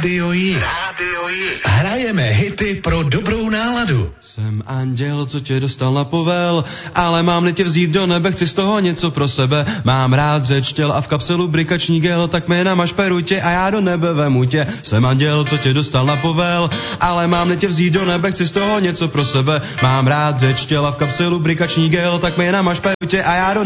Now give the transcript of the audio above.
Rádio Jih. Hrajeme hity pro dobrou náladu. Jsem anděl, co tě dostal na povel, ale mám-li tě vzít do nebe, chci z toho něco pro sebe. Mám rád řeč těl a v kapselu brikační gel, tak mi namašperuj tě a já do nebe vemu tě. Jsem anděl, co tě dostal na povel, ale mám-li tě vzít do nebe, chci z toho něco pro sebe. Mám rád řeč těl a v kapselu brikační gel, tak mi namašperuj tě a já do